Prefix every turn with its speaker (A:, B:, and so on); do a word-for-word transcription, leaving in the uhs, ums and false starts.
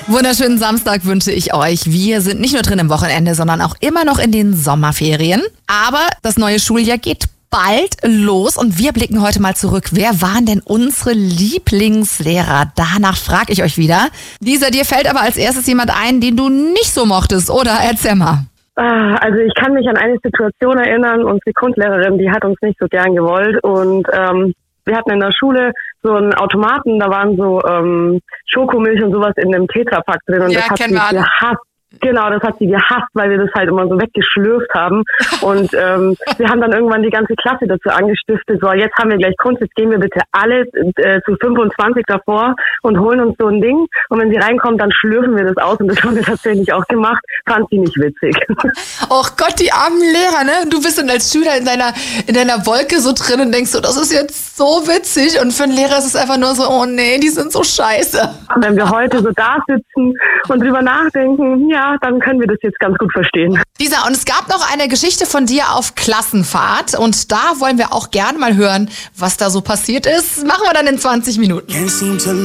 A: Wunderschönen Samstag wünsche ich euch. Wir sind nicht nur drin im Wochenende, sondern auch immer noch in den Sommerferien. Aber das neue Schuljahr geht bald los und wir blicken heute mal zurück. Wer waren denn unsere Lieblingslehrer? Danach frage ich euch wieder. Lisa, dir fällt aber als erstes jemand ein, den du nicht so mochtest, oder? Erzähl mal.
B: Also ich kann mich an eine Situation erinnern, unsere Grundlehrerin, die hat uns nicht so gern gewollt und ähm, wir hatten in der Schule so einen Automaten, da waren so ähm, Schokomilch und sowas in einem Tetrapack drin und
A: ja,
B: das hat sie
A: gehasst.
B: Genau, das hat sie gehasst, weil wir das halt immer so weggeschlürft haben. Und ähm, wir haben dann irgendwann die ganze Klasse dazu angestiftet, so jetzt haben wir gleich Kunst, jetzt gehen wir bitte alle äh, zu fünfundzwanzig davor und holen uns so ein Ding. Und wenn sie reinkommt, dann schlürfen wir das aus und das haben wir tatsächlich auch gemacht. Fand sie nicht witzig.
A: Oh Gott, die armen Lehrer, ne? Du bist dann als Schüler in deiner, in deiner Wolke so drin und denkst so, das ist jetzt so witzig. Und für einen Lehrer ist es einfach nur so, oh nee, die sind so scheiße.
B: Und wenn wir heute so da sitzen und drüber nachdenken, ja, dann können wir das jetzt ganz gut verstehen.
A: Lisa, und es gab noch eine Geschichte von dir auf Klassenfahrt und da wollen wir auch gerne mal hören, was da so passiert ist. Machen wir dann in zwanzig Minuten.